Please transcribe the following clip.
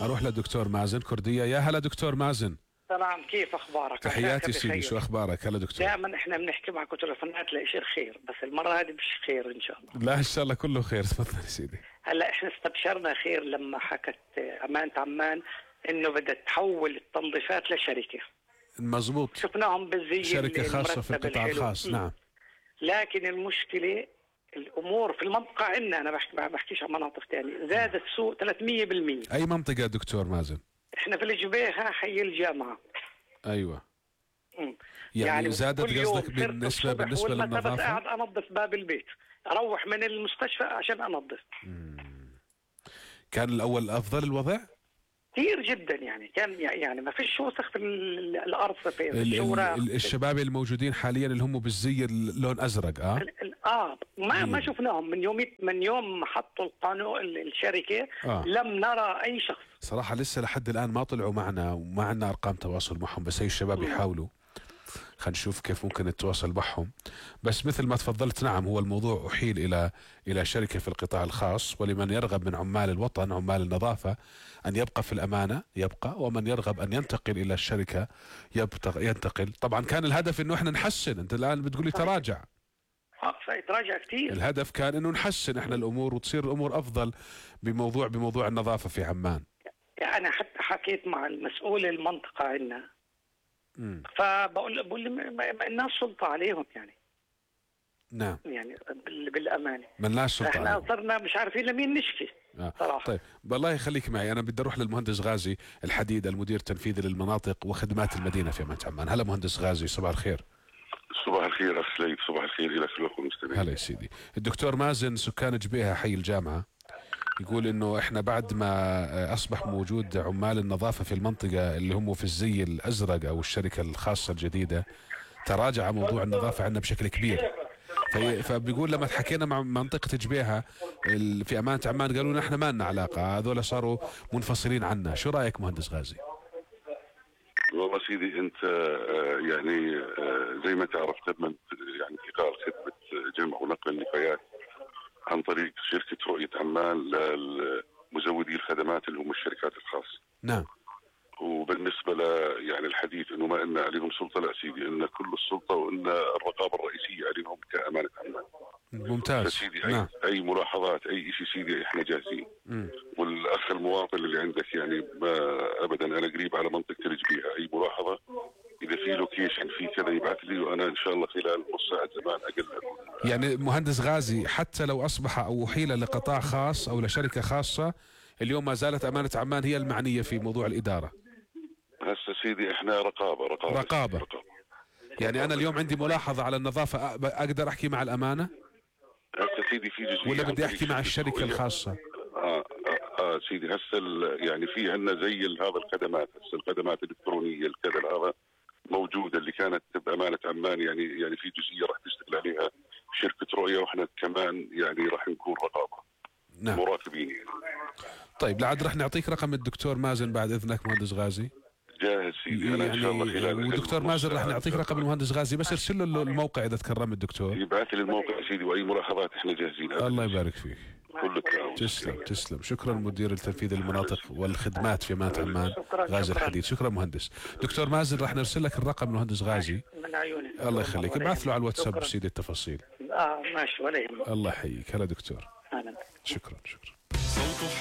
اروح للدكتور مازن كردية. يا هلا دكتور مازن. سلام، كيف اخبارك؟ تحياتي سيدي، شو اخبارك؟ هلا دكتور. دائما احنا بنحكي معك تلفونات لشيء خير، بس المره هذه مش خير ان شاء الله. لا ان شاء الله كله خير. تفضل سيدي. هلا احنا استبشرنا خير لما حكت امانه عمان انه بدها تحول التنظيفات لشركه. مزبوط. شفناهم بالزي شركة خاصة في القطاع الخاص. نعم. لكن المشكله الامور في المنطقه عندنا، انا ما بحكيش عن مناطق ثانيه، زاد السوق 300%. اي منطقة دكتور مازن؟ احنا في الجبيهه حي الجامعه. ايوه. يعني زادت قصدك بالنسبة للنظافة؟ قاعد انظف باب البيت، اروح من المستشفى عشان انظف. كان الاول افضل الوضع؟ كثير جدا يعني، كان يعني ما فيش وسخ في الارض في الشباب الموجودين حاليا اللي هم بالزي اللون ازرق ما شفناهم من يوم حطوا القانون الشركه. لم نرى اي شخص صراحه. لسه لحد الان ما طلعوا معنا وما عندنا ارقام تواصل معهم، بس هي الشباب يحاولوا. خلينا نشوف كيف ممكن نتواصل معهم. بس مثل ما تفضلت، نعم، هو الموضوع أحيل إلى شركة في القطاع الخاص، ولمن يرغب من عمال الوطن عمال النظافة أن يبقى في الأمانة يبقى، ومن يرغب أن ينتقل إلى الشركة ينتقل. طبعا كان الهدف إنه إحنا نحسن، أنت الآن بتقولي تراجع. يتراجع كثير. الهدف كان إنه نحسن إحنا الأمور وتصير الأمور أفضل بموضوع النظافة في عمان. يعني أنا حتى حكيت مع المسؤول المنطقة عندنا، بقول لي الناس سلطة عليهم يعني. نعم. يعني بالأمانة ما لناش سلطة احنا عليهم. صرنا مش عارفين لمين نشكي صراحة. طيب بالله يخليك معي، أنا بدي أروح للمهندس غازي الحديد، المدير التنفيذي للمناطق وخدمات المدينة في أمانة عمان. هلا مهندس غازي، صباح الخير. صباح الخير أخ سليم، صباح الخير لك ولكم المستمعين. هلا يا سيدي. الدكتور مازن سكان جبيهة حي الجامعة يقول إنه إحنا بعد ما أصبح موجود عمال النظافة في المنطقة اللي هم في الزي الأزرق أو الشركة الخاصة الجديدة، تراجع موضوع النظافة عندنا بشكل كبير. فبيقول لما حكينا مع منطقة جبيهة في أمانة عمان قالوا لنا إحنا ما لنا علاقة، هذول صاروا منفصلين عنا. شو رأيك مهندس غازي؟ والله سيدي أنت يعني زي ما تعرف خدمة يعني انتقال خدمة جمع ونقل النفايات عن طريق شركة رؤية عمان لمزودي الخدمات اللي هم الشركات الخاصة. نعم. وبالنسبة يعني الحديث انه ما ان عليهم سلطة، لا سيدي، ان كل السلطة وان الرقابة الرئيسية عليهم كأمانة عمان. ممتاز. سيدي نعم. اي ملاحظات اي شيء سيدي احنا جاهزين. والاخ المواطن اللي عندك يعني ما ابدا، انا قريب على منطقة الجبيهة، اي ملاحظة اذا في لوكيشن في كذا يبعث لي، وانا ان شاء الله خلال نص ساعة زمان اقل. يعني مهندس غازي حتى لو اصبح او احيل لقطاع خاص او لشركة خاصة، اليوم ما زالت أمانة عمان هي المعنية في موضوع الإدارة. هسه سيدي احنا رقابة. يعني أنا اليوم عندي ملاحظة على النظافة، أقدر أحكي مع الأمانة؟ هسه سيدي في جزئية، ولا بدي أحكي مع الشركة الخاصة؟ سيدي هسه يعني في عندنا زي هذا الخدمات، هسه الخدمات الإلكترونية الكذا هذا موجودة اللي كانت بأمانة عمان، يعني في جزئية راح تشتغل عليها شركة رؤية، واحنا كمان يعني راح نكون رقابة. نعم. مراقبين يعني. طيب لعد راح نعطيك رقم الدكتور مازن بعد إذنك مهندس غازي. جاهز سيدي. أنا يعني إن شاء الله خلال والدكتور مازن راح نعطيك رقم المهندس غازي، بس ارسل له الموقع إذا تكرم الدكتور. يبعث لي الموقع سيدي، وأي ملاحظات إحنا جاهزين. الله يبارك فيك. تسلم. شكرا مدير التنفيذي للمناطق والخدمات في أمانة عمان غازي الحديد. شكرا مهندس. دكتور مازن راح نرسل لك الرقم المهندس غازي. من عيوني. الله يخليك، ابعث له على الواتساب سيدي التفاصيل. ماشي ولا يهمك. الله يحييك. هلا دكتور. أهلا. شكرا.